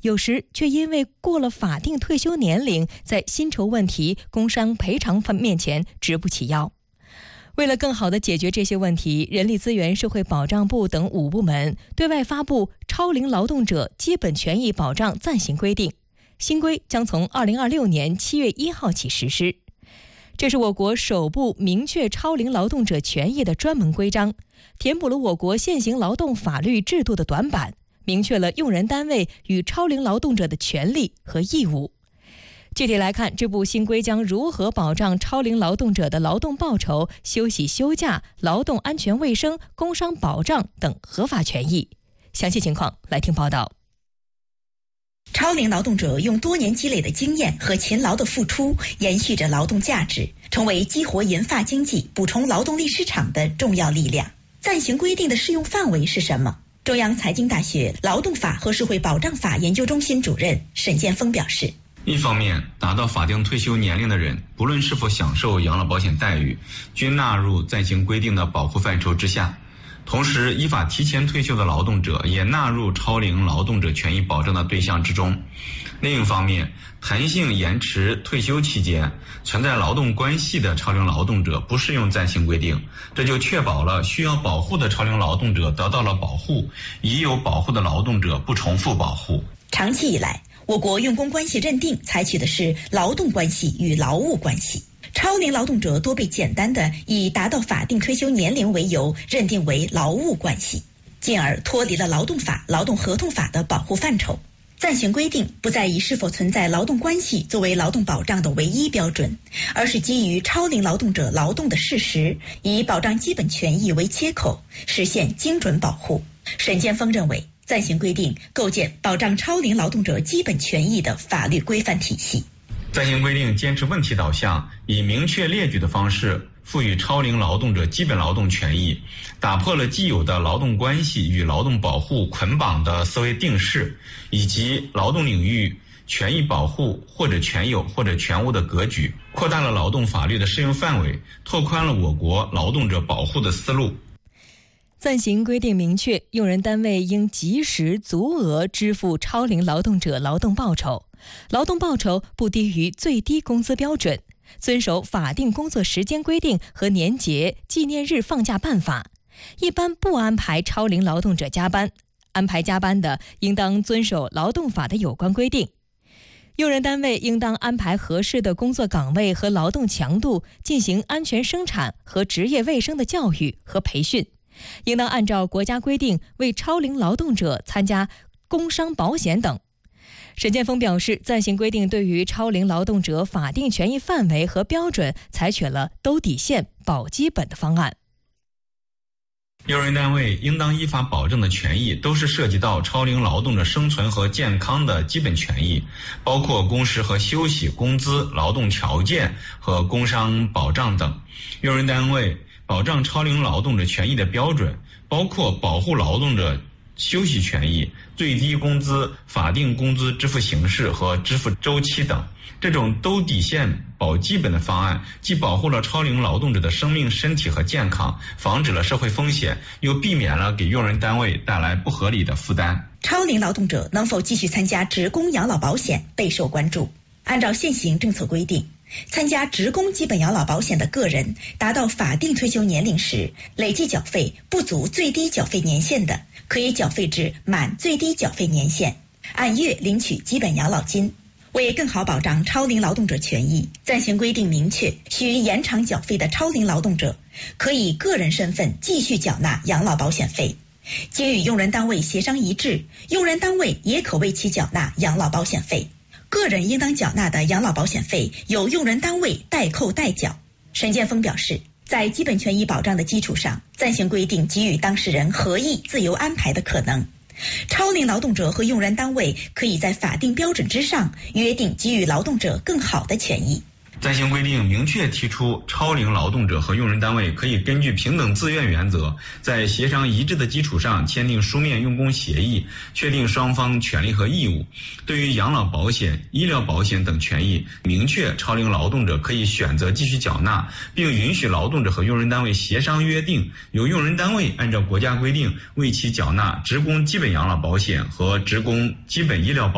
有时却因为过了法定退休年龄，在薪酬问题、工伤赔偿面前直不起腰。为了更好地解决这些问题，人力资源社会保障部等5部门对外发布《超龄劳动者基本权益保障暂行规定》，新规将从2026年7月1号起实施。这是我国首部明确超龄劳动者权益的专门规章，填补了我国现行劳动法律制度的短板，明确了用人单位与超龄劳动者的权利和义务。具体来看，这部新规将如何保障超龄劳动者的劳动报酬、休息休假、劳动安全卫生、工伤保障等合法权益。详细情况来听报道。 超龄劳动者用多年积累的经验和勤劳的付出，延续着劳动价值，成为激活银发经济、补充劳动力市场的重要力量。暂行规定的适用范围是什么？中央财经大学劳动法和社会保障法研究中心主任沈建峰表示， 一方面，达到法定退休年龄的人，不论是否享受养老保险待遇，均纳入暂行规定的保护范畴之下。同时，依法提前退休的劳动者也纳入超龄劳动者权益保障的对象之中。另一方面，弹性延迟退休期间存在劳动关系的超龄劳动者不适用暂行规定，这就确保了需要保护的超龄劳动者得到了保护，已有保护的劳动者不重复保护。 长期以来，我国用工关系认定采取的是劳动关系与劳务关系，超龄劳动者多被简单的以达到法定退休年龄为由认定为劳务关系，进而脱离了劳动法、劳动合同法的保护范畴。暂行规定不再以是否存在劳动关系作为劳动保障的唯一标准，而是基于超龄劳动者劳动的事实，以保障基本权益为切口，实现精准保护。沈建峰认为，暂行规定构建保障超龄劳动者基本权益的法律规范体系。 暂行规定坚持问题导向，以明确列举的方式赋予超龄劳动者基本劳动权益，打破了既有的劳动关系与劳动保护捆绑的思维定式，以及劳动领域权益保护或者全有或者全无的格局，扩大了劳动法律的适用范围，拓宽了我国劳动者保护的思路。 暂行规定明确，用人单位应及时足额支付超龄劳动者劳动报酬，劳动报酬不低于最低工资标准，遵守法定工作时间规定和年节、纪念日放假办法。一般不安排超龄劳动者加班，安排加班的应当遵守劳动法的有关规定。用人单位应当安排合适的工作岗位和劳动强度，进行安全生产和职业卫生的教育和培训。应当按照国家规定为超龄劳动者参加工伤保险等。沈建峰表示，暂行规定对于超龄劳动者法定权益范围和标准采取了兜底线、保基本的方案。 用人单位应当依法保证的权益，都是涉及到超龄劳动者生存和健康的基本权益，包括工时和休息、工资、劳动条件和工伤保障等。用人单位保障超龄劳动者权益的标准，包括保护劳动者休息权益、最低工资、法定工资支付形式和支付周期等。这种兜底线、保基本的方案，既保护了超龄劳动者的生命、身体和健康，防止了社会风险，又避免了给用人单位带来不合理的负担。 超龄劳动者能否继续参加职工养老保险备受关注。按照现行政策规定，参加职工基本养老保险的个人达到法定退休年龄时，累计缴费不足最低缴费年限的，可以缴费至满最低缴费年限，按月领取基本养老金。为更好保障超龄劳动者权益，暂行规定明确，需延长缴费的超龄劳动者可以个人身份继续缴纳养老保险费，经与用人单位协商一致，用人单位也可为其缴纳养老保险费。个人应当缴纳的养老保险费由用人单位代扣代缴。沈建峰表示，在基本权益保障的基础上，暂行规定给予当事人合意自由安排的可能。超龄劳动者和用人单位可以在法定标准之上约定给予劳动者更好的权益。 暂行规定明确提出，超龄劳动者和用人单位可以根据平等自愿原则，在协商一致的基础上签订书面用工协议，确定双方权利和义务。对于养老保险、医疗保险等权益，明确超龄劳动者可以选择继续缴纳，并允许劳动者和用人单位协商约定，由用人单位按照国家规定为其缴纳职工基本养老保险和职工基本医疗保险。